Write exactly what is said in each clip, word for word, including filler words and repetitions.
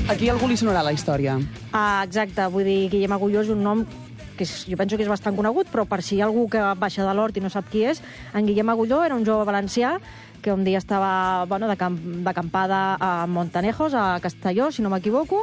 Aquí algú li sonarà la història. Ah, exacte, vull dir, Guillem Agulló és un nom que és, jo penso que és bastant conegut, però per si hi ha algú que baixa de l'Hort i no sap qui és, en Guillem Agulló era un jove valencià que un dia estava bueno, d'acampada a Montanejos, a Castelló, si no m'equivoco,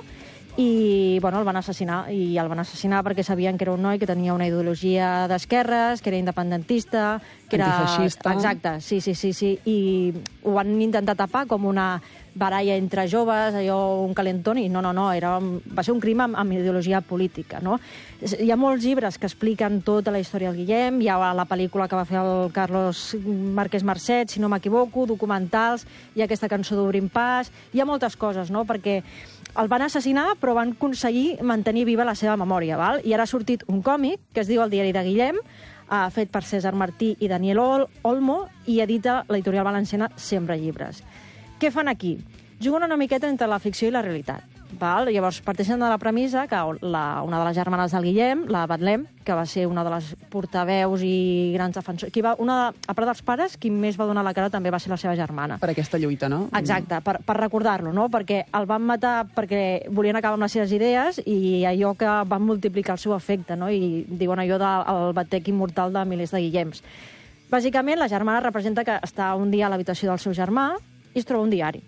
i bueno, el van assassinar, i el van assassinar perquè sabien que era un noi que tenia una ideologia d'esquerres, que era independentista, que era... Antifeixista. Exacte, sí, sí, sí, sí, i ho van intentar tapar com una baralla entre joves, allò, un calentón, i no, no, no, era, va ser un crim amb, amb ideologia política, no? Hi ha molts llibres que expliquen tota la història del Guillem, hi ha la pel·lícula que va fer el Carlos Márquez Marcet, si no m'equivoco, documentals, hi ha aquesta cançó d'Obrim Pas, hi ha moltes coses, no?, perquè el van assassinar, però van aconseguir mantenir viva la seva memòria, val? I ara ha sortit un còmic que es diu El diari de Guillem, eh, fet per César Martí i Daniel Ol Olmo, i edita l'editorial valenciana Sembra Llibres. Què fan aquí? Juguen una miqueta entre la ficció i la realitat. Val? Llavors, parteixen de la premissa que la, una de les germanes del Guillem, la Betlem, que va ser una de les portaveus i grans defensors... Qui va, una de, a part dels pares, qui més va donar la cara també va ser la seva germana. Per aquesta lluita, no? Exacte, per, per recordar-lo, no? Perquè el van matar perquè volien acabar amb les seves idees i allò que van multiplicar el seu efecte, no? I diuen allò del batec immortal de milers de Guillems. Bàsicament, la germana representa que està un dia a l'habitació del seu germà i es troba un diari.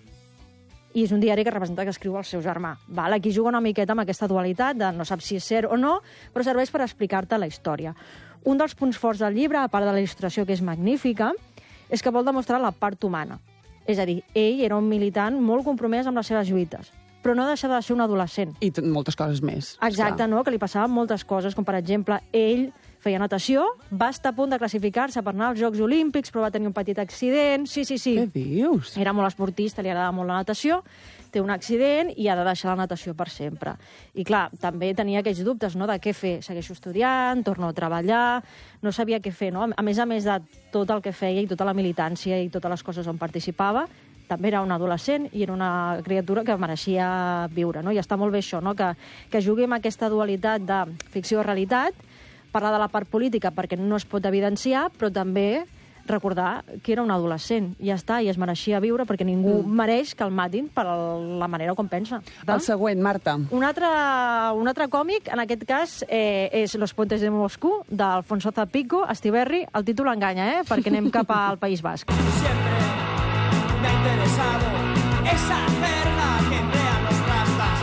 I és un diari que representa que escriu el seu germà. Val? Aquí juga una miqueta amb aquesta dualitat de no saps si és cert o no, però serveix per explicar-te la història. Un dels punts forts del llibre, a part de la il·lustració que és magnífica, és que vol demostrar la part humana. És a dir, ell era un militant molt compromès amb les seves lluites, però no deixa de ser un adolescent. I moltes coses més. Exacte, no? Que li passaven moltes coses, com per exemple, ell feia natació, va estar a punt de classificar-se per anar als Jocs Olímpics, però va tenir un petit accident. Sí, sí, sí. Què dius? Era molt esportista, li agradava molt la natació, té un accident i ha de deixar la natació per sempre. I clar, també tenia aquells dubtes, no?, de què fer. Segueixo estudiant, torno a treballar, no sabia què fer, no? A més a més de tot el que feia i tota la militància i totes les coses on participava, també era un adolescent i era una criatura que mereixia viure, no? I està molt bé això, no?, que, que jugui amb aquesta dualitat de ficció o realitat, parlar de la part política perquè no es pot evidenciar, però també recordar que era un adolescent. I ja està, i es mereixia viure perquè ningú mm. mereix que el matin per la manera com pensa. El següent, Marta. Un altre, un altre còmic, en aquest cas, eh, és Los puentes de Moscú, d'Alfonso Zapico, Estiberri. El títol enganya, eh?, perquè anem cap al País Basc. Siempre me ha interesado esa perla que emplean los rastas.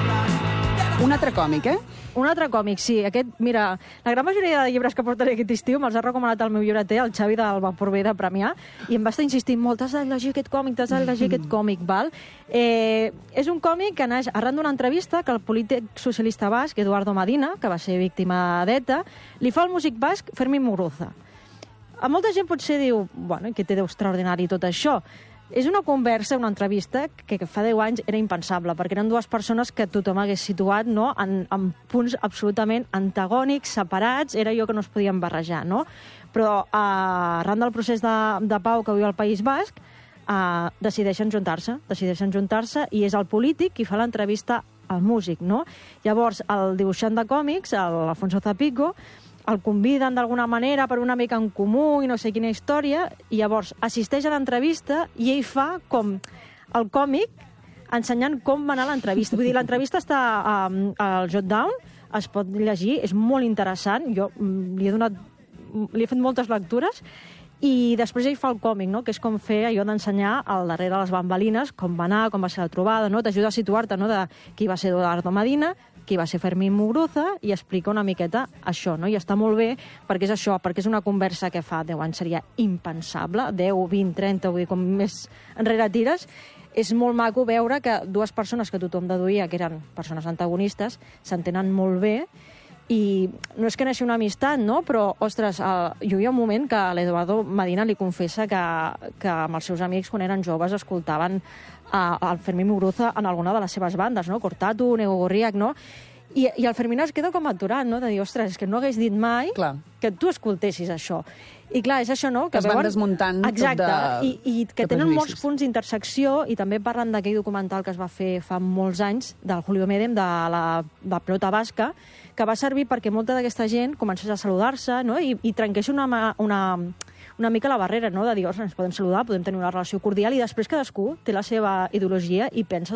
Un altre còmic, eh? Un altre còmic, sí. Aquest, mira, la gran majoria de llibres que portaré aquest estiu me'ls ha recomanat el meu llibreter, el Xavi del Vapor B de Premià, i em va estar insistint molt, t'has de llegir aquest còmic, t'has de llegir aquest còmic, val? Eh, és un còmic que naix arran d'una entrevista que el polític socialista basc, Eduardo Medina, que va ser víctima d'ETA, li fa al músic basc Fermín Muguruza. A molta gent potser diu, bueno, què té d'extraordinari tot això? És una conversa, una entrevista, que fa deu anys era impensable, perquè eren dues persones que tothom hagués situat, no?, en, en punts absolutament antagònics, separats, era allò que no es podien barrejar, no? Però eh, arran del procés de, de pau que viu al País Basc, eh, decideixen juntar-se, decideixen juntar-se, i és el polític qui fa l'entrevista al músic, no? Llavors, el dibuixant de còmics, l'Alfonso Zapico, el conviden d'alguna manera per una mica en comú i no sé quina història, i llavors assisteix a l'entrevista i ell fa com el còmic ensenyant com va anar l'entrevista. Vull dir, l'entrevista està um, al Jotdown, es pot llegir, és molt interessant, jo um, li he donat, li he fet moltes lectures, i després ell fa el còmic, no?, que és com fer allò d'ensenyar al darrere de les bambalines com va anar, com va ser la trobada, no?, t'ajuda a situar-te, no?, de qui va ser Eduardo Medina, qui va ser Fermín Muguruza, i explica una miqueta això, no? I està molt bé perquè és això, perquè és una conversa que fa deu anys seria impensable, deu, vint, trenta, vull dir, com més enrere tires. És molt maco veure que dues persones que tothom deduïa que eren persones antagonistes s'entenen molt bé, i no és que neixi una amistat, no?, però, ostres, eh, jo hi ha un moment que l'Eduardo Medina li confessa que, que amb els seus amics, quan eren joves, escoltaven eh, el Fermín Muguruza en alguna de les seves bandes, no?, Cortatu, Nego Gorriak, no?, I, i el Fermín es queda com aturat, no?, de dir, ostres, és que no hagués dit mai clar. Que tu escoltessis això. I clar, és això, no?, que, que es van desmuntant exacte, tot de i, i que tenen molts punts d'intersecció, i també parlen d'aquell documental que es va fer fa molts anys, del Julio Medem, de la, de la pelota basca, que va servir perquè molta d'aquesta gent comencés a saludar-se, no?, i, i trenqués una, una, una mica la barrera, no?, de dir, ostres, ens podem saludar, podem tenir una relació cordial, i després cadascú té la seva ideologia i pensa